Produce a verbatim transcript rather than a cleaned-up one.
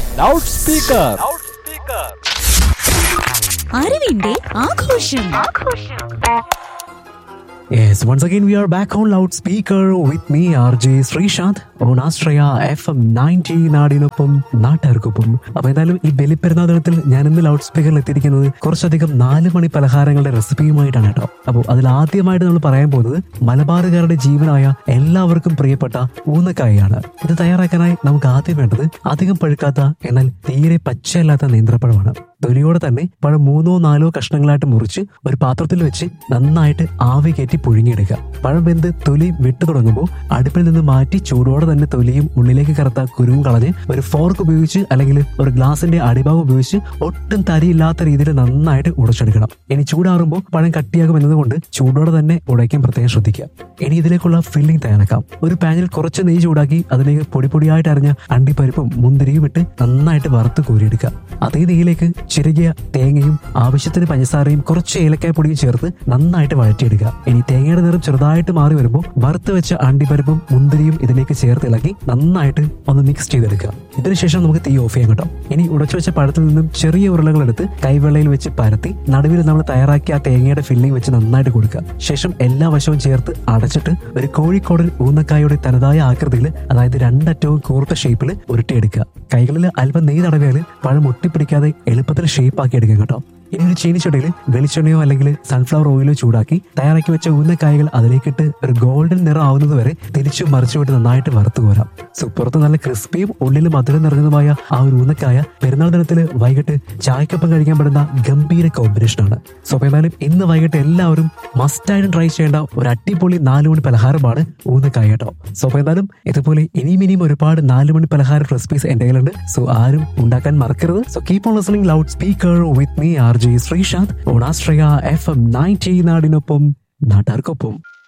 Loud speaker. അറിവിന്റെ ആഘോഷം. Yes, once again we are back on loudspeaker with me R J Srishant on Astraya F M ninety നാടിനൊപ്പം നാട്ടുകാർക്കൊപ്പം. അപ്പൊ എന്തായാലും ഈ ബലിപ്പെരുന്നാൾ ദിനത്തിൽ ഞാൻ ഇന്ന് ലൗഡ് സ്പീക്കറിൽ എത്തിയിരിക്കുന്നത് കുറച്ചധികം നാല് മണി പലഹാരങ്ങളുടെ റെസിപ്പിയുമായിട്ടാണ് കേട്ടോ. അപ്പോൾ അതിൽ ആദ്യമായിട്ട് നമ്മൾ പറയാൻ പോകുന്നത് മലബാറുകാരുടെ ജീവനായ എല്ലാവർക്കും പ്രിയപ്പെട്ട ഊന്നക്കായാണ്. ഇത് തയ്യാറാക്കാനായി നമുക്ക് ആദ്യം വേണ്ടത് അധികം പഴുക്കാത്ത എന്നാൽ തീരെ പച്ചയല്ലാത്ത നേന്ത്രപ്പഴമാണ്. തൊലിയോടെ തന്നെ പഴം മൂന്നോ നാലോ കഷ്ണങ്ങളായിട്ട് മുറിച്ച് ഒരു പാത്രത്തിൽ വെച്ച് നന്നായിട്ട് ആവി കയറ്റി പുഴുങ്ങിയെടുക്കുക. പഴം വെന്ത് തൊലി വിട്ടു തുടങ്ങുമ്പോൾ അടുപ്പിൽ നിന്ന് മാറ്റി ചൂടോടെ തന്നെ തൊലിയും ഉള്ളിലേക്ക് കറുത്ത കുരുവും കളഞ്ഞ് ഒരു ഫോർക്ക് ഉപയോഗിച്ച് അല്ലെങ്കിൽ ഒരു ഗ്ലാസിന്റെ അടിഭാഗം ഉപയോഗിച്ച് ഒട്ടും തരിയില്ലാത്ത രീതിയിൽ നന്നായിട്ട് ഉടച്ചെടുക്കണം. ഇനി ചൂടാറുമ്പോൾ പഴം കട്ടിയാകും എന്നതുകൊണ്ട് ചൂടോടെ തന്നെ ഉടയ്ക്കാൻ പ്രത്യേകം ശ്രദ്ധിക്കുക. ഇനി ഇതിലേക്കുള്ള ഫില്ലിംഗ് തയ്യാറാക്കാം. ഒരു പാനിൽ കുറച്ച് നെയ്യ് ചൂടാക്കി അതിലേക്ക് പൊടി പൊടിയായിട്ട് അരിഞ്ഞ അണ്ടിപ്പരിപ്പും മുന്തിരിയും ഇട്ട് നന്നായിട്ട് വറുത്ത് കോരിയെടുക്കുക. അതേ നെയ്യിലേക്ക് ചിരകിയ തേങ്ങയും ആവശ്യത്തിന് പഞ്ചസാരയും കുറച്ച് ഏലക്കായ പൊടിയും ചേർത്ത് നന്നായിട്ട് വഴറ്റിയെടുക്കുക. ഇനി തേങ്ങയുടെ നിറം ചെറുതായിട്ട് മാറി വരുമ്പോൾ വറുത്ത് വെച്ച അണ്ടിപ്പരിപ്പും മുന്തിരിയും ഇതിലേക്ക് ചേർത്ത് ഇളക്കി നന്നായിട്ട് ഒന്ന് മിക്സ് ചെയ്തെടുക്കുക. ഇതിനുശേഷം നമുക്ക് തീ ഓഫ് ചെയ്യാൻ കേട്ടോ. ഇനി ഉടച്ചു വെച്ച പഴത്തിൽ നിന്നും ചെറിയ ഉരുളകൾ എടുത്ത് കൈവെള്ളയിൽ വെച്ച് പരത്തി നടുവിൽ നമ്മൾ തയ്യാറാക്കിയ ആ തേങ്ങയുടെ ഫില്ലിംഗ് വെച്ച് നന്നായിട്ട് കൊടുക്കുക. ശേഷം എല്ലാ വശവും ചേർത്ത് അടച്ചിട്ട് ഒരു കോഴിക്കോടൻ ഊന്നക്കായുടെ തനതായ ആകൃതിയിൽ, അതായത് രണ്ടറ്റവും കൂർത്ത ഷേപ്പിൽ ഉരുട്ടിയെടുക്കുക. കൈകളിൽ അല്പം നെയ്യ് തടവിയാൽ പഴം ഒട്ടിപ്പിടിക്കാതെ എളുപ്പത്തിൽ ഷേപ്പ് ആക്കി എടുക്കാം കേട്ടോ. ഇനി ഒരു ചീനിച്ചടയിൽ വെളിച്ചെണ്ണയോ അല്ലെങ്കിൽ സൺഫ്ലവർ ഓയിലോ ചൂടാക്കി തയ്യാറാക്കി വെച്ച ഊന്നക്കായകൾ അതിലേക്കിട്ട് ഒരു ഗോൾഡൻ നിറം ആവുന്നത് വരെ തിരിച്ചു മറിച്ചു വിട്ട് നന്നായിട്ട് വറുത്തു കോരാം. സോ പുറത്ത് നല്ല ക്രിസ്പിയും ഉള്ളിൽ മധുരം നിറഞ്ഞതുമായ ആ ഒരു ഊന്നക്കായ പെരുന്നാൾ ദിനത്തിൽ വൈകിട്ട് ചായക്കൊപ്പം കഴിക്കാൻ പറ്റുന്ന ഗംഭീര കോമ്പിനേഷനാണ്. സോ അപ്പോൾ എന്നാലും ഇന്ന് വൈകിട്ട് എല്ലാവരും മസ്റ്റായിട്ടും ട്രൈ ചെയ്യേണ്ട ഒരു അടിപൊളി നാലുമണി പലഹാരമാണ് ഊന്നക്കായ കേട്ടോ. സോ അപ്പോൾ എന്നാലും ഇതുപോലെ ഇനിയും ഇനിയും ഒരുപാട് നാലുമണി പലഹാര റെസിപ്പീസ് എന്റെ കയ്യിലുണ്ട്. സോ ആരും ഉണ്ടാക്കാൻ മറക്കരുത്. So keep on listening loud speaker with me R J Sreesanth on ആസ്ട്രയ F M ninety നാടിനൊപ്പം നാട്ടാർക്കൊപ്പം.